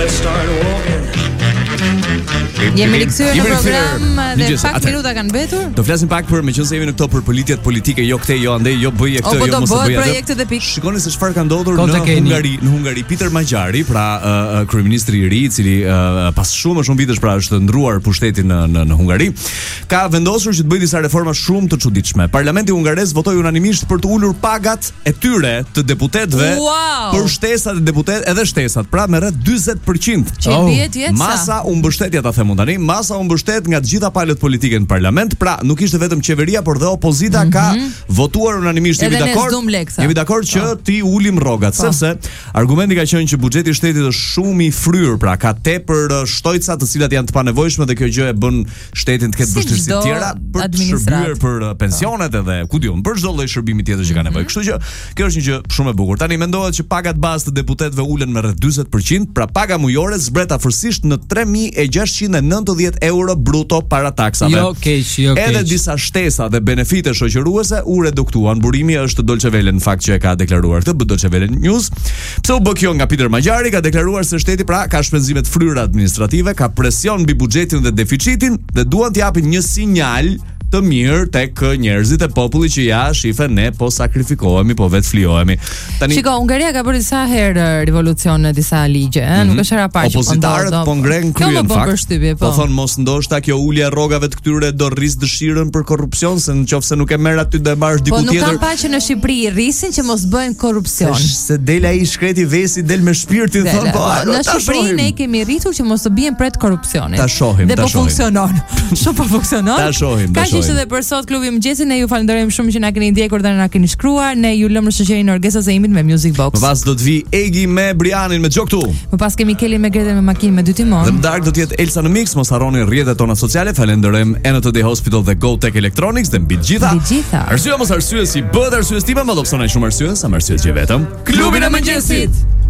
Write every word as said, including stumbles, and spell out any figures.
let's start walking. Jemi rikthyer në program dhe pak minuta kanë mbetur. Do flasim pak për meqense jemi në këto për politjet politike, jo këtë, jo andej, jo bëje këtë, jo mos e bëj atë. Projekte dhe pikë. Shikoni se çfarë ka ndodhur në Hungari, në Hungari. Peter Majari, pra uh, kryeministri i ri, i cili uh, pas shumë shumë vitesh pra është ndruar pushtetin në, në në Hungari, ka vendosur që të bëjë disa reforma shumë të çuditshme. Parlamenti hungarez votoi unanimisht për të ulur pagat e tyre të deputetëve wow. për shtesat e deputet edhe shtesat, pra me rreth dyzet përqind. Oh. Masa u mbështet, ja ta them tani, masa u mbështet nga të gjitha palët politike në parlament, pra nuk ishte vetëm qeveria, por dhe opozita mm -hmm. ka votuar unanimisht. Jemi dakord? Jemi dakord që oh. ti ulim rrogat, oh. sepse argumenti ka qenë që buxheti i shtetit është shumë i fryrë, pra ka tepër shtojca të cilat janë të panevojshme dhe kjo gjë e bën shtetin të ketë vështirësi të tjera për të shërbyer për pensionet edhe ku diun, për çdo lloj shërbimi tjetër që ka nevojë. Kështu që kjo është një gjë shumë e bukur. Tani mendohet që pagat bazë të deputetëve ulen me rreth dyzet përqind, pra paga mujore zbret afërsisht në tre mijë e gjashtëqind e nëntëdhjetë euro bruto para taksave. Jo keq, jo keq. Edhe disa shtesa dhe benefite shoqëruese u reduktuan. Burimi është Dolce Vele në fakt që e ka deklaruar këtë, Dolce Vele News. Pse u bë kjo nga Peter Majari, ka deklaruar se shteti pra ka shpenzime të fryra administrative, ka presion mbi buxhetin dhe deficitin dhe duan të japin një sinjal të mirë tek njerëzit e popullit që ja shifen ne po sakrifikohemi, po vetë flijohemi. Tani Shiko, Hungaria ka bërë disa herë revolucion në disa ligje, ëh, mm -hmm. nuk është hera parë. Opozitarët po ngren kryen fakt. Po, po thon mos ndoshta kjo ulja e rrogave të këtyre do rris dëshirën për korrupsion, se nëse nuk e merr aty do e marrësh diku tjetër. Po nuk kam parë që në Shqipëri rrisin që mos bëjnë korrupsion. Se del ai shkreti vesi, del me shpirtin, thon po. Në Shqipëri ne kemi rritur që mos të bien pret korrupsionit. Ta shohim, ta shohim. Dhe po funksionon. Shumë po funksionon. Ta shohim, ta shohim. Ishte edhe për sot klubi i mëngjesit, ne ju falenderojmë shumë që na keni ndjekur dhe na keni shkruar. Ne ju lëmë në shoqërinë e Orgesës së Imit me Music Box. Më pas do të vi Egi me Brianin me Xho këtu. Më pas kemi Kelly me Grete me makinë me dy timon. Dhe më darkë do të jetë Elsa në mix, mos harroni rrjetet tona sociale. Falenderojmë N T D Hospital dhe Go Tech Electronics dhe mbi të gjitha. Arsyeja mos arsye si bëhet arsye time, më do psonaj shumë arsye, sa më arsye që vetëm. Klubin e mëngjesit.